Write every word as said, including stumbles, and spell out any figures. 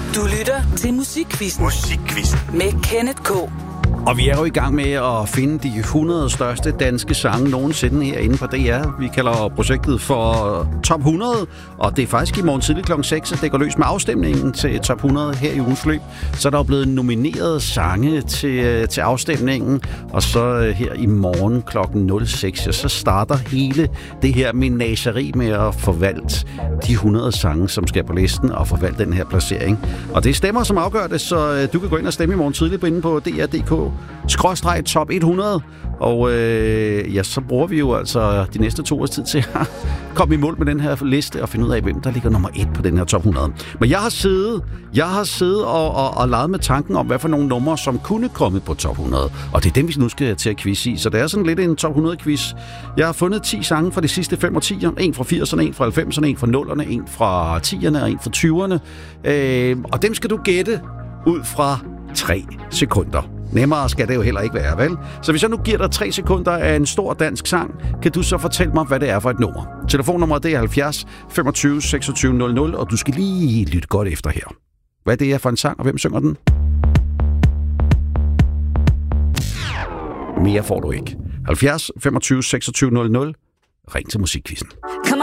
Du lytter til Musikquizzen. Musikquizzen. Med Kenneth K. Og vi er jo i gang med at finde de hundrede største danske sange nogensinde herinde på D R. Vi kalder projektet for Top hundrede, og det er faktisk i morgen tidlig klokken seks, at det går løs med afstemningen til Top hundrede her i ugens løb. Så er der jo blevet nomineret sange til, til afstemningen, og så her i morgen klokken nul seks, ja, så starter hele det her menageri med at forvalte de hundrede sange, som skal på listen, og forvalte den her placering. Og det er stemmer, som afgør det, så du kan gå ind og stemme i morgen tidlig inde på D R punktum D K. skråstreg top hundrede, og øh, ja, så bruger vi jo altså de næste to års tid til at komme i mål med den her liste og finde ud af, hvem der ligger nummer et på den her top hundrede. Men jeg har siddet, jeg har siddet og, og, og leget med tanken om, hvad for nogle numre, som kunne komme på top hundrede, og det er dem, vi nu skal til at quiz i, så det er sådan lidt en top hundrede quiz. Jeg har fundet ti sange fra de sidste fem årtier, en fra firserne, en fra halvfemserne, en fra nullerne, en fra tierne og en fra tyverne, øh, og dem skal du gætte ud fra tre sekunder. Nemmere skal det jo heller ikke være, vel? Så hvis jeg nu giver dig tre sekunder af en stor dansk sang, kan du så fortælle mig, hvad det er for et nummer. Telefonnummeret det er halvfjerds femogtyve seksogtyve nul nul, og du skal lige lytte godt efter her. Hvad det er for en sang, og hvem synger den? Mere får du ikke. halvfjerds femogtyve seksogtyve nul nul. Ring til Musikquizzen.